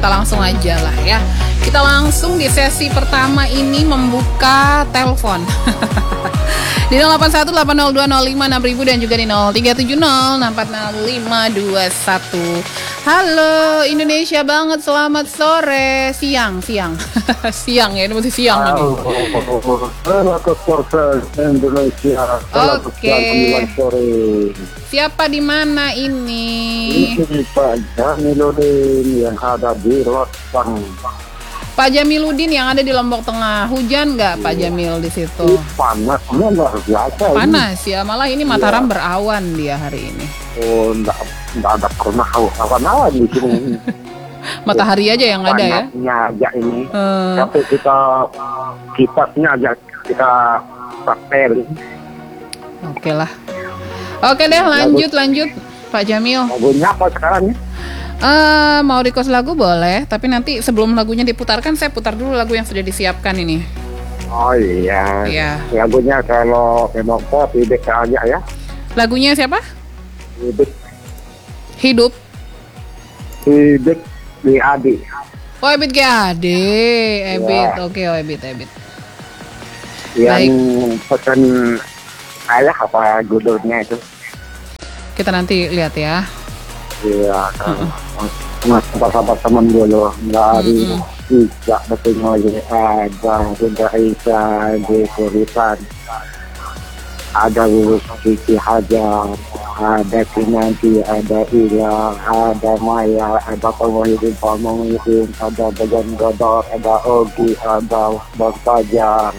Kita langsung aja lah ya. Kita langsung di sesi pertama ini membuka telepon. Di 081802056000 dan juga di 0370640521. Halo Indonesia banget, selamat sore, siang. Siang ya, ini masih siang ini. Indonesia. Oke. Siapa di mana ini? Ini Pak Jamiludin yang ada di Rotang. Pak Jamiludin yang ada di Lombok Tengah. Hujan nggak Pak Jamil di situ? Panasnya luar biasa. Panas ya, malah ini Mataram berawan dia hari ini. Oh, enggak ada pernah awan-awan di sini. Matahari aja yang ada ya. Panasnya aja ini. Tapi kitasnya aja kita pakai. Oke lah. Oke deh, lanjut Pak Jamil. Lagunya apa sekarang ya? Mau request lagu boleh, tapi nanti sebelum lagunya diputarkan saya putar dulu lagu yang sudah disiapkan ini. Oh iya. Iya. Lagunya kalau Kenoko Hidup aja ya. Lagunya siapa? Hidup Hidup. di Adi. Oh, Ebit GAD. Ebit. Oke, Ebit. Yang pesan ayah apa judulnya itu? Kita nanti lihat ya. Iya, sahabat teman dulu dari tidak betul lagi ada Bunda Aisyah di Kuritan, ada Lulus Kiki Hajar, ada Kinanti, ada Ila, ada Maya, ada Pemuhidin, ada Bagan Godor, ada Ogi, ada Bang Fajar,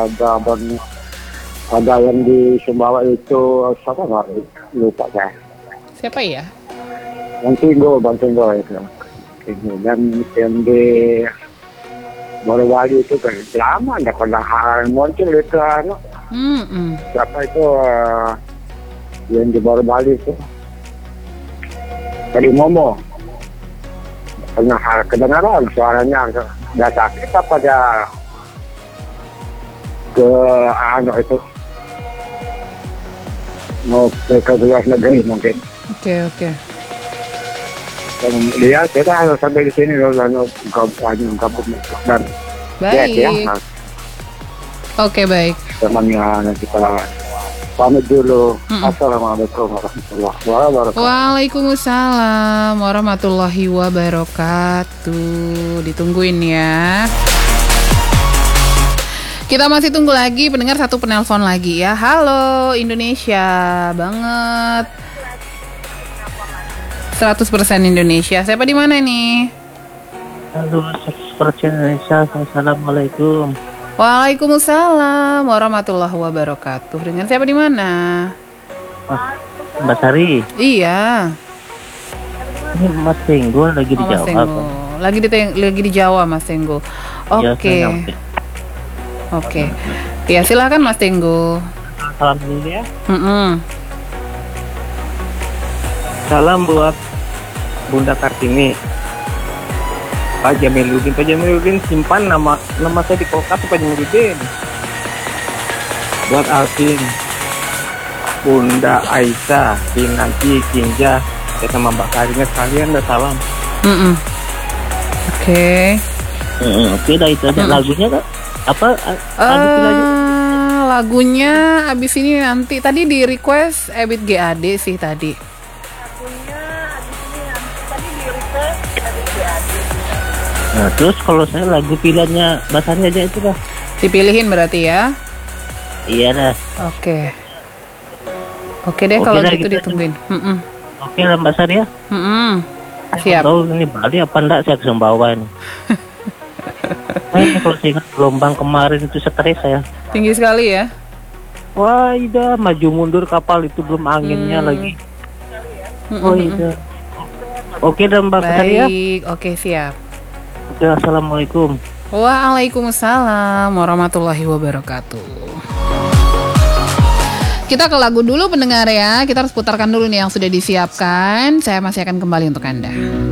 ada yang di Sumbawa itu siapa nggak lupa saya. Siapa ya? Bang Tinggo itu. Dan yang di Morowali itu kan lama nggak pernah muncul itu siapa itu yang di Morowali itu dari Momo pernah kedengaran suaranya nggak sakit apa dia ke itu mau ke luar negeri mungkin. Oke. Lihat kita harus sampai di sini loh, lalu gabung dan baik ya. Oke, baik. Temannya nanti kita pamit dulu. Assalamualaikum warahmatullahi wabarakatuh. Waalaikumsalam warahmatullahi wabarakatuh. Ditungguin ya. Kita masih tunggu lagi pendengar satu penelpon lagi ya. Halo Indonesia banget. 100% Indonesia. Siapa di mana nih? Halo, 100% Indonesia. Assalamualaikum. Waalaikumsalam warahmatullahi wabarakatuh. Dengan siapa di mana? Mbak Sari. Iya. Ini Mas Tenggo lagi di Jawa. Lagi di Jawa Mas Tenggo. Oke. Oke. Ya silakan Mas Tenggo. Salam dulu ya. Salam buat Bunda Kartini, Pak Jamiludin simpan nama saya di kulkas Pak Jamiludin. Buat Alvin, Bunda Aisyah, Kinanti, Kinja, sama Mbak Karina sekalian udah salam. Oke. Oke, dah itu aja lagunya kak. Apa? Lagunya abis ini nanti tadi di request Ebit GAD sih tadi. Nah, terus kalau saya lagu pilihannya Mbak Sari aja itu lah. Dipilihin berarti ya? Iya dah. Oke deh kalau gitu ditungguin. Oke lah Mbak Sari ya. Siap. Tahu ini Bali apa enggak saya ke Sumbawa ini. Kalau saya ingat gelombang kemarin itu stres saya. Tinggi sekali ya? Wah, iya maju mundur kapal itu belum anginnya lagi. Oh iya. Oke dah Mbak Sari ya. Baik, oke siap. Oke, assalamualaikum. Waalaikumsalam warahmatullahi wabarakatuh. Kita ke lagu dulu pendengar ya. Kita harus putarkan dulu nih yang sudah disiapkan. Saya masih akan kembali untuk Anda.